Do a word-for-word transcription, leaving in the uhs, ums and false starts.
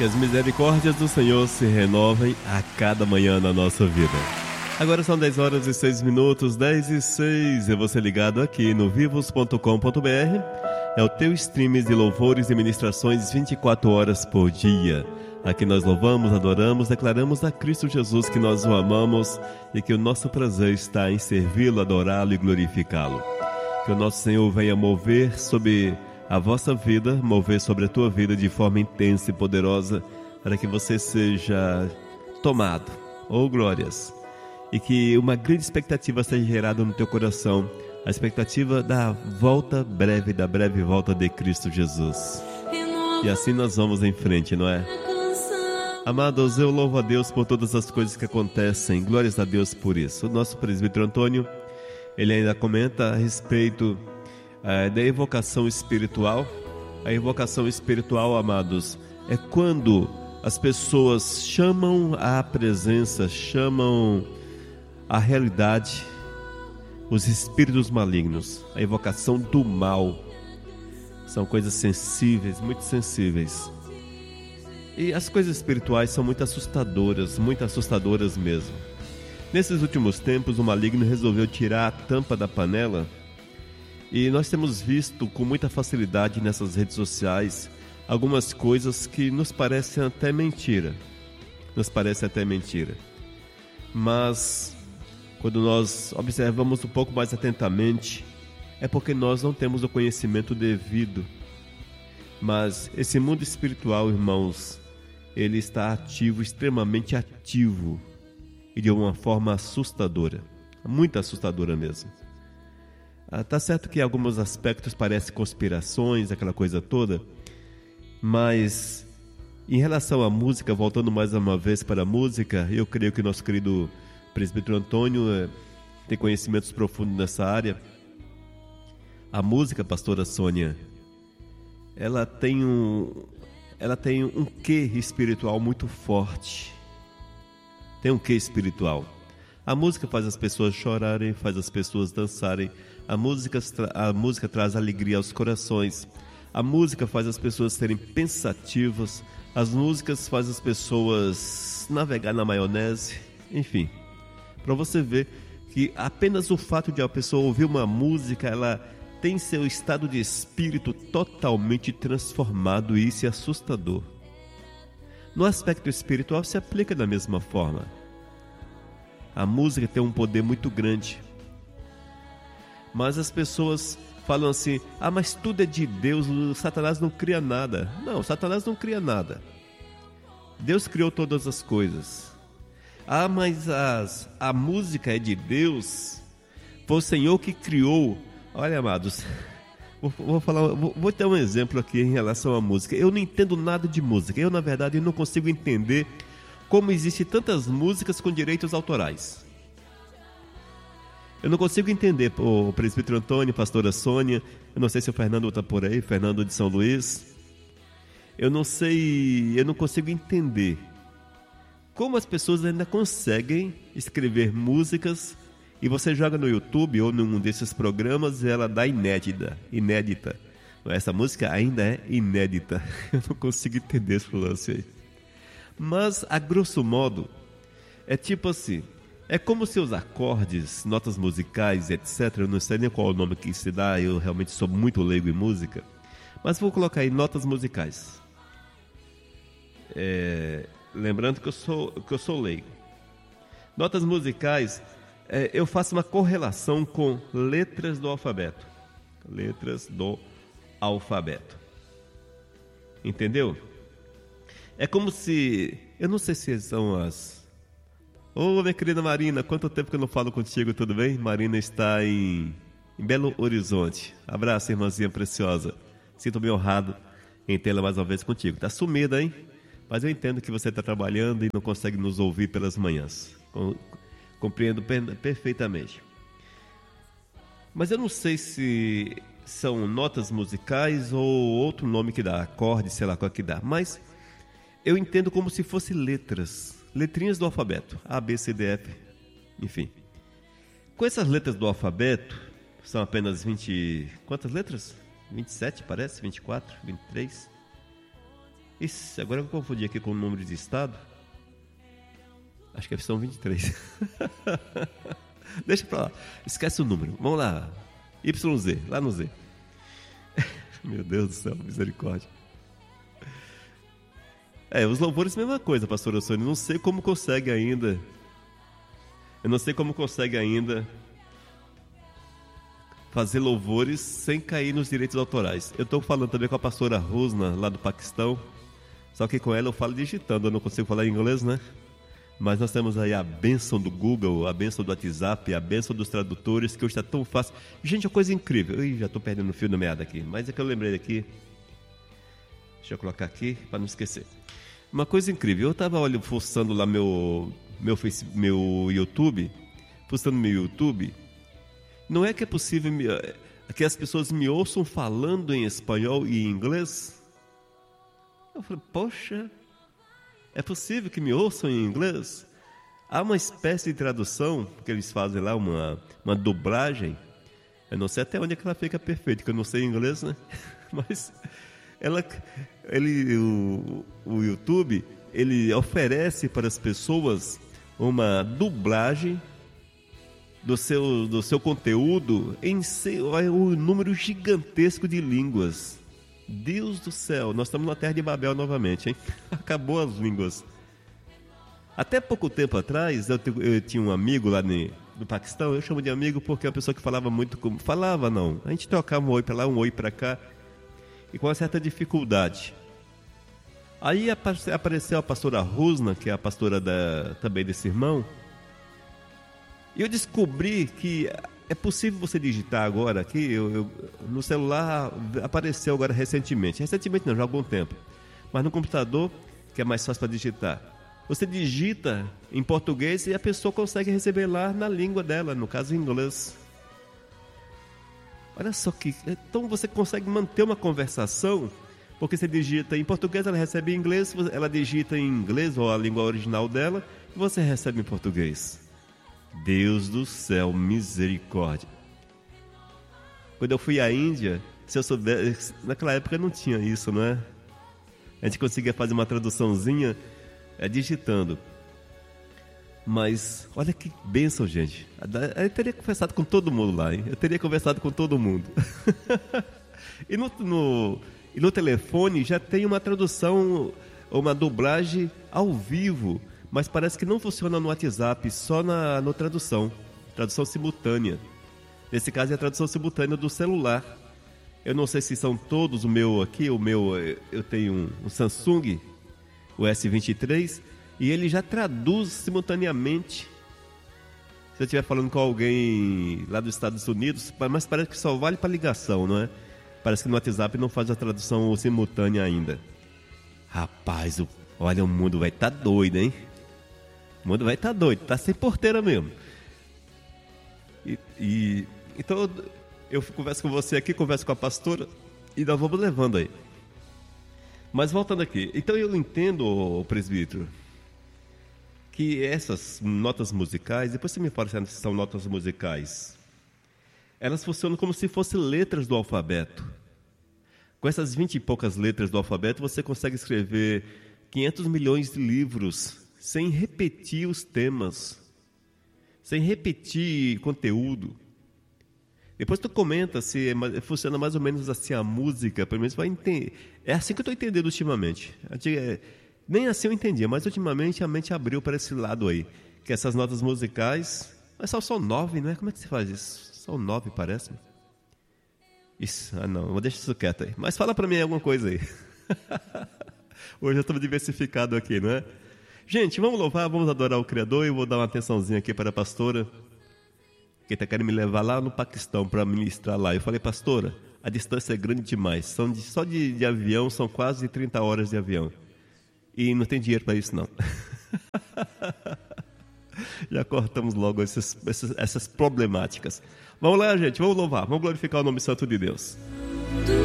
Que as misericórdias do Senhor se renovem a cada manhã na nossa vida. Agora são dez horas e seis minutos, dez e seis, e você ligado aqui no vivos ponto com ponto b r. É o teu stream de louvores e ministrações vinte e quatro horas por dia. Aqui nós louvamos, adoramos, declaramos a Cristo Jesus que nós o amamos e que o nosso prazer está em servi-lo, adorá-lo e glorificá-lo. Que o nosso Senhor venha mover sobre a vossa vida, mover sobre a tua vida de forma intensa e poderosa, para que você seja tomado. Oh, glórias! E que uma grande expectativa seja gerada no teu coração, a expectativa da volta breve, da breve volta de Cristo Jesus. E assim nós vamos em frente, não é? Amados, eu louvo a Deus por todas as coisas que acontecem, glórias a Deus por isso. O nosso presbítero Antônio, ele ainda comenta a respeito É, da evocação espiritual. A evocação espiritual, amados, é quando as pessoas chamam à presença, chamam à realidade os espíritos malignos. A evocação do mal. São coisas sensíveis, muito sensíveis. E as coisas espirituais são muito assustadoras, muito assustadoras mesmo. Nesses últimos tempos, o maligno resolveu tirar a tampa da panela. E nós temos visto com muita facilidade nessas redes sociais algumas coisas que nos parecem até mentira. Nos parece até mentira. Mas quando nós observamos um pouco mais atentamente, é porque nós não temos o conhecimento devido. Mas esse mundo espiritual, irmãos, ele está ativo, extremamente ativo, e de uma forma assustadora, muito assustadora mesmo. Ah, tá certo que em alguns aspectos parecem conspirações, aquela coisa toda, mas em relação à música, voltando mais uma vez para a música, eu creio que nosso querido presbítero Antônio é, tem conhecimentos profundos nessa área. A música, pastora Sônia, ela tem um, ela tem um quê espiritual muito forte. Tem um quê espiritual. A música faz as pessoas chorarem, faz as pessoas dançarem. A música, a música traz alegria aos corações. A música faz as pessoas serem pensativas. As músicas fazem as pessoas navegar na maionese. Enfim, para você ver que apenas o fato de a pessoa ouvir uma música, ela tem seu estado de espírito totalmente transformado, e isso é assustador. No aspecto espiritual se aplica da mesma forma. A música tem um poder muito grande. Mas as pessoas falam assim: ah, mas tudo é de Deus, o Satanás não cria nada. Não, Satanás não cria nada. Deus criou todas as coisas. Ah, mas as, a música é de Deus, foi o Senhor que criou. Olha, amados, vou, vou, falar, vou, vou ter um exemplo aqui em relação à música. Eu não entendo nada de música. Eu, na verdade, não consigo entender como existem tantas músicas com direitos autorais. Eu não consigo entender, o presbítero Antônio, pastora Sônia, eu não sei se o Fernando está por aí, Fernando de São Luís. Eu não sei, eu não consigo entender como as pessoas ainda conseguem escrever músicas e você joga no YouTube ou num desses programas e ela dá inédita, inédita. Essa música ainda é inédita. Eu não consigo entender esse lance aí. Mas, a grosso modo, é tipo assim, é como se os acordes, notas musicais, etcétera, eu não sei nem qual é o nome que se dá, eu realmente sou muito leigo em música, mas vou colocar aí notas musicais. É, lembrando que eu sou, que eu sou leigo. Notas musicais, é, eu faço uma correlação com letras do alfabeto. Letras do alfabeto. Entendeu? É como se... Eu não sei se são as... Ô, oh, minha querida Marina, quanto tempo que eu não falo contigo, tudo bem? Marina está em, em Belo Horizonte. Abraço, irmãzinha preciosa. Sinto-me honrado em tê-la mais uma vez contigo. Tá sumida, hein? Mas eu entendo que você está trabalhando e não consegue nos ouvir pelas manhãs. Compreendo perfeitamente. Mas eu não sei se são notas musicais ou outro nome que dá, acorde, sei lá qual que dá. Mas eu entendo como se fossem letras, letrinhas do alfabeto, A, B, C, D, F, enfim. Com essas letras do alfabeto, são apenas vinte... Quantas letras? vinte e sete, parece? vinte e quatro, vinte e três? Ixi, agora eu confundi aqui com o número de estado. Acho que são vinte e três. Deixa pra lá. Esquece o número. Vamos lá. Y Z, lá no Z. Meu Deus do céu, misericórdia. É, os louvores, mesma coisa, pastora Sônia. Não sei como consegue ainda. Eu não sei como consegue ainda fazer louvores sem cair nos direitos autorais. Eu estou falando também com a pastora Rosna, lá do Paquistão. Só que com ela eu falo digitando, eu não consigo falar em inglês, né? Mas nós temos aí a bênção do Google, a bênção do WhatsApp, a bênção dos tradutores, que hoje está tão fácil. Gente, é uma coisa incrível. Ih, já estou perdendo o fio da meada aqui. Mas é que eu lembrei aqui. Deixa eu colocar aqui para não esquecer. Uma coisa incrível. Eu estava, olha, fuçando lá meu, meu, face, meu YouTube. Fuçando meu YouTube. Não é que é possível me, que as pessoas me ouçam falando em espanhol e em inglês? Eu falei, poxa... É possível que me ouçam em inglês? Há uma espécie de tradução que eles fazem lá, uma, uma dublagem. Eu não sei até onde é que ela fica perfeita, porque eu não sei inglês, né? Mas ela, ele, o, o YouTube, ele oferece para as pessoas uma dublagem do seu, do seu conteúdo em seu, um número gigantesco de línguas. Deus do céu, nós estamos na terra de Babel novamente, hein? Acabou as línguas. Até pouco tempo atrás, eu, eu tinha um amigo lá no, no Paquistão. Eu chamo de amigo porque é uma pessoa que falava muito como... Falava não, a gente trocava um oi para lá, um oi para cá, e com uma certa dificuldade. Aí apareceu a pastora Rosna, que é a pastora da, também desse irmão, e eu descobri que é possível você digitar agora aqui, eu, eu, no celular apareceu agora recentemente, recentemente não, já há algum tempo, mas no computador, que é mais fácil para digitar, você digita em português e a pessoa consegue receber lá na língua dela, no caso em inglês. Olha só que, então você consegue manter uma conversação, porque você digita em português, ela recebe em inglês, ela digita em inglês ou a língua original dela, e você recebe em português. Deus do céu, misericórdia. Quando eu fui à Índia, se eu soubesse, naquela época não tinha isso, não é? A gente conseguia fazer uma traduçãozinha é, digitando. Mas olha que bênção, gente. Eu teria conversado com todo mundo lá, hein? Eu teria conversado com todo mundo. E no, no, e no telefone já tem uma tradução, uma dublagem ao vivo. Mas parece que não funciona no WhatsApp, só na no tradução, tradução simultânea. Nesse caso é a tradução simultânea do celular. Eu não sei se são todos, o meu aqui, o meu, eu tenho um, um Samsung, o S vinte e três, e ele já traduz simultaneamente. Se eu estiver falando com alguém lá dos Estados Unidos, mas parece que só vale para ligação, não é? Parece que no WhatsApp não faz a tradução simultânea ainda. Rapaz, o, olha, o mundo vai estar tá doido, hein? O mundo vai estar tá doido, tá sem porteira mesmo. E, e, então eu converso com você aqui, converso com a pastora e nós vamos levando aí. Mas voltando aqui, então eu entendo, ô, presbítero, que essas notas musicais, depois você me fala se são notas musicais, elas funcionam como se fossem letras do alfabeto. Com essas vinte e poucas letras do alfabeto, você consegue escrever quinhentos milhões de livros sem repetir os temas, sem repetir conteúdo. Depois tu comenta se é, funciona mais ou menos assim a música, pelo menos vai entender. É assim que eu estou entendendo ultimamente. Nem assim eu entendia, mas ultimamente a mente abriu para esse lado aí, que essas notas musicais, mas só são nove, né? Como é que se faz isso? São nove, parece-me. Isso, ah não, vou deixar isso quieto aí. Mas fala para mim alguma coisa aí. Hoje eu estou diversificado aqui, não é? Gente, vamos louvar, vamos adorar o Criador. Eu vou dar uma atençãozinha aqui para a pastora, que está querendo me levar lá no Paquistão para ministrar lá. Eu falei, pastora, a distância é grande demais. São de, só de, de avião, são quase trinta horas de avião. E não tem dinheiro para isso, não. Já cortamos logo essas, essas, essas problemáticas. Vamos lá, gente, vamos louvar, vamos glorificar o nome santo de Deus.